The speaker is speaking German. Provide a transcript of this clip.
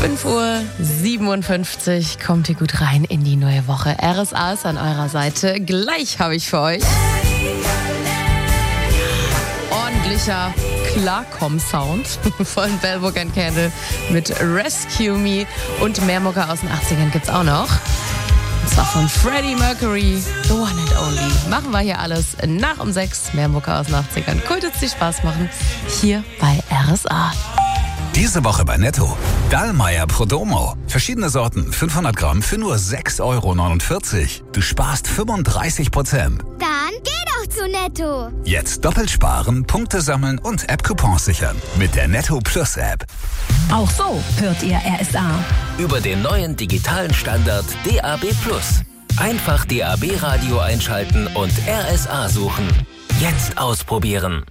5:57 Uhr, kommt ihr gut rein in die neue Woche. RSA ist an eurer Seite. Gleich habe ich für euch ordentlicher Klarkomm-Sound von Bellbook & Candle mit Rescue Me und mehr Mucke aus den 80ern gibt's auch noch. Und zwar von Freddie Mercury, The One and Only. Machen wir hier alles nach um 6. Mehr Mucke aus den 80ern. Cool, dass es dir Spaß machen. Hier bei RSA. Diese Woche bei Netto. Dallmayr Prodomo. Verschiedene Sorten, 500 Gramm für nur 6,49 €. Du sparst 35%. Dann geh doch zu Netto. Jetzt doppelt sparen, Punkte sammeln und App-Coupons sichern. Mit der Netto Plus App. Auch so hört ihr RSA. Über den neuen digitalen Standard DAB+. Einfach DAB-Radio einschalten und RSA suchen. Jetzt ausprobieren.